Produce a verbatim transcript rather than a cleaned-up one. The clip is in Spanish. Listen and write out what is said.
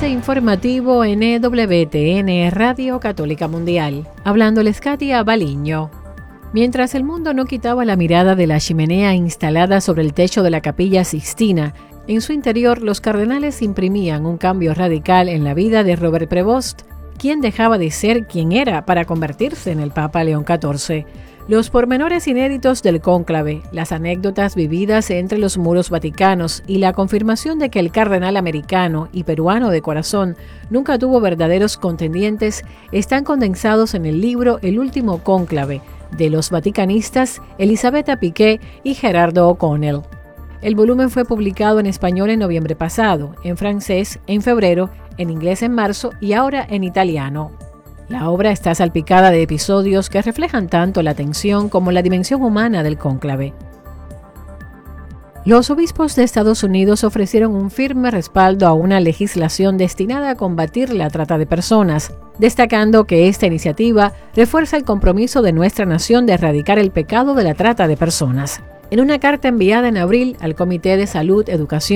avance informativo N W T N Radio Católica Mundial. Hablándoles Katia Baliño. Mientras el mundo no quitaba la mirada de la chimenea instalada sobre el techo de la Capilla Sixtina, en su interior los cardenales imprimían un cambio radical en la vida de Robert Prevost, quien dejaba de ser quien era para convertirse en el Papa León catorce. Los pormenores inéditos del cónclave, las anécdotas vividas entre los muros vaticanos y la confirmación de que el cardenal americano y peruano de corazón nunca tuvo verdaderos contendientes están condensados en el libro El último cónclave, de los vaticanistas Elisabetta Piqué y Gerardo O'Connell. El volumen fue publicado en español en noviembre pasado, en francés en febrero, en inglés en marzo y ahora en italiano. La obra está salpicada de episodios que reflejan tanto la tensión como la dimensión humana del cónclave. Los obispos de Estados Unidos ofrecieron un firme respaldo a una legislación destinada a combatir la trata de personas, destacando que esta iniciativa refuerza el compromiso de nuestra nación de erradicar el pecado de la trata de personas. En una carta enviada en abril al Comité de Salud, Educación